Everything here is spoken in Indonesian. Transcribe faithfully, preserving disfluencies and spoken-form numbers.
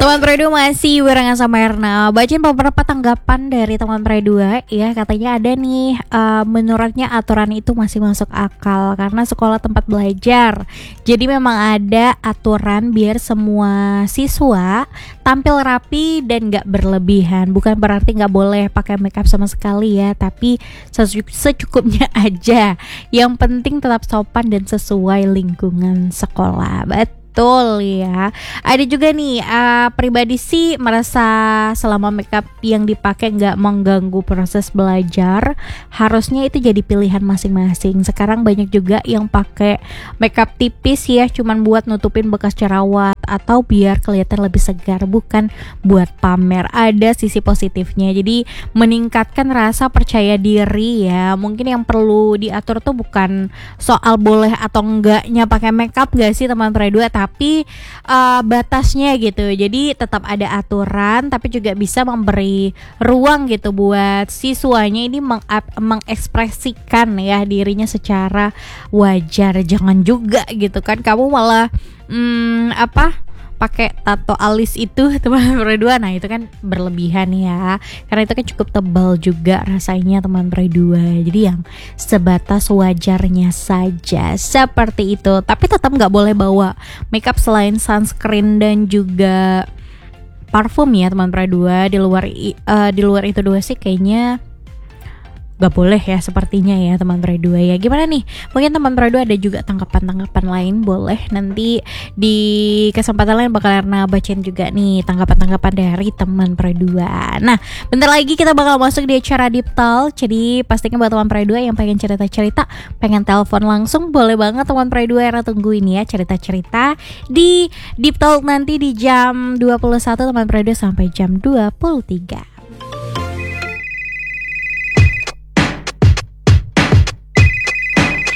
Teman Pre2 masih barengan sama Erna. Bacain beberapa tanggapan dari teman Pre2 ya. Katanya ada nih, uh, menurutnya aturan itu masih masuk akal karena sekolah tempat belajar. Jadi memang ada aturan biar semua siswa tampil rapi dan gak berlebihan. Bukan berarti gak boleh pakai makeup sama sekali ya, tapi secukupnya aja. Yang penting tetap sopan dan sesuai lingkungan sekolah. Betul Betul ya. Ada juga nih, uh, pribadi sih merasa selama makeup yang dipakai nggak mengganggu proses belajar, harusnya itu jadi pilihan masing-masing. Sekarang banyak juga yang pakai makeup tipis ya, cuman buat nutupin bekas jerawat atau biar kelihatan lebih segar, bukan buat pamer. Ada sisi positifnya, jadi meningkatkan rasa percaya diri ya. Mungkin yang perlu diatur tuh bukan soal boleh atau enggaknya pakai makeup gak sih teman Pre2, tapi uh, batasnya gitu. Jadi tetap ada aturan, tapi juga bisa memberi ruang gitu buat siswanya ini meng- mengekspresikan ya dirinya secara wajar. Jangan juga gitu kan kamu malah hmm, apa pakai tato alis itu teman Pre2. Nah itu kan berlebihan ya, karena itu kan cukup tebal juga rasanya teman Pre2. Jadi yang sebatas wajarnya saja seperti itu. Tapi tetap nggak boleh bawa makeup selain sunscreen dan juga parfum ya teman Pre2. Di luar uh, di luar itu dua sih kayaknya gak boleh ya sepertinya ya teman Pre2 ya. Gimana nih? Mungkin teman Pre2 ada juga tanggapan-tanggapan lain, boleh nanti di kesempatan lain bakal Erna bacain juga nih tanggapan-tanggapan dari teman Pre2. Nah, bentar lagi kita bakal masuk di acara Deep Talk. Jadi pastinya buat teman Pre2 yang pengen cerita-cerita, pengen telepon langsung, boleh banget teman Pre2. Erna tungguin ya cerita-cerita di Deep Talk nanti di jam dua puluh satu teman Pre2 sampai jam dua puluh tiga.